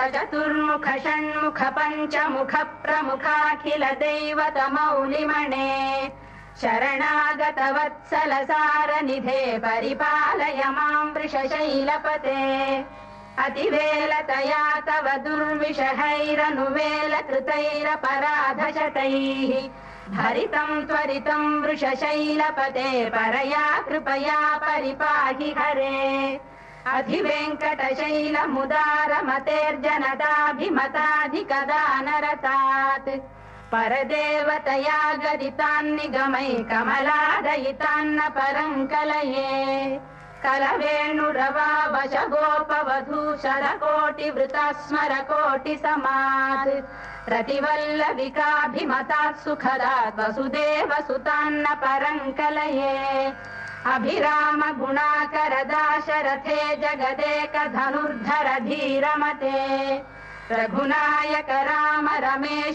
चतुर्मुख षण्मुख पञ्चमुख प्रमुखाखिल दैवतमौलिमणे शरणागत वत्सल सारनिधे परिपालय मां वृषशैलपते अतिवेलतया तव दुर्विषहैरनुवेलकृतैरपराधशतैः हरितं त्वरितं वृषशैलपते परया कृपया परिपाहि हरे अधिवेङ्कटशैलमुदारमतेर्जनदाभिमताधिकदानरतात् परदेवतया गदितान्निगमैकमलादयितान्न परं कलये कलवेणुरवावशगोपवधूशरकोटिवृतास्मरकोटिसमात् रतिवल्लविकाभिमतात् सुखदात् वसुदेवसुतान्न परं कलये अभिराम गुणाकर दाशरथे जगदेकधनुर्धर धीरमते रघुनायक राम रमेश